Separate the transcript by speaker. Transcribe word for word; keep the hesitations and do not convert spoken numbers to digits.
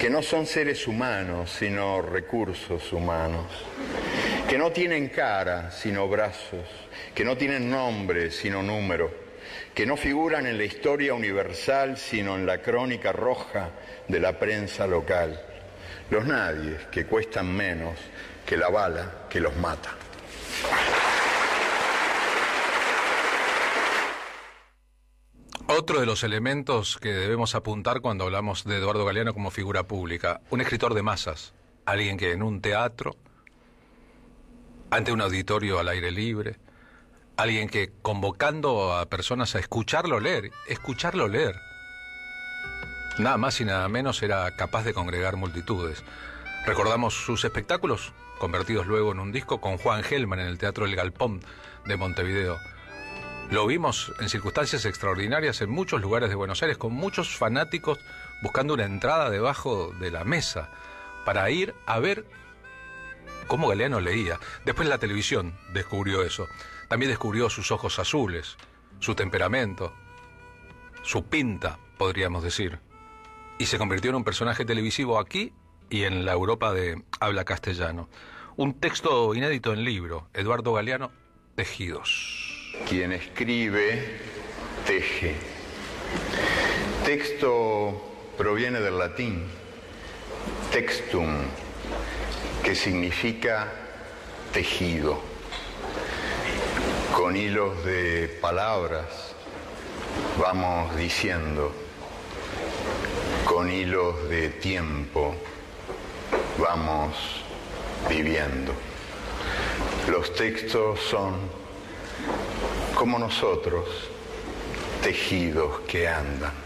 Speaker 1: que no son seres humanos, sino recursos humanos, que no tienen cara, sino brazos, que no tienen nombre, sino número, que no figuran en la historia universal, sino en la crónica roja de la prensa local. Los nadies, que cuestan menos que la bala que los mata.
Speaker 2: Otro de los elementos que debemos apuntar cuando hablamos de Eduardo Galeano como figura pública, un escritor de masas, alguien que en un teatro, ante un auditorio al aire libre, alguien que convocando a personas a escucharlo leer, escucharlo leer, nada más y nada menos era capaz de congregar multitudes. Recordamos sus espectáculos, convertidos luego en un disco, con Juan Gelman en el Teatro El Galpón de Montevideo. Lo vimos en circunstancias extraordinarias en muchos lugares de Buenos Aires, con muchos fanáticos buscando una entrada debajo de la mesa para ir a ver cómo Galeano leía. Después la televisión descubrió eso. También descubrió sus ojos azules, su temperamento, su pinta, podríamos decir. Y se convirtió en un personaje televisivo aquí y en la Europa de habla castellano. Un texto inédito en libro, Eduardo Galeano, Tejidos.
Speaker 1: Quien escribe, teje. Texto proviene del latín textum, que significa tejido. Con hilos de palabras vamos diciendo, con hilos de tiempo vamos viviendo. Los textos son como nosotros, tejidos que andan.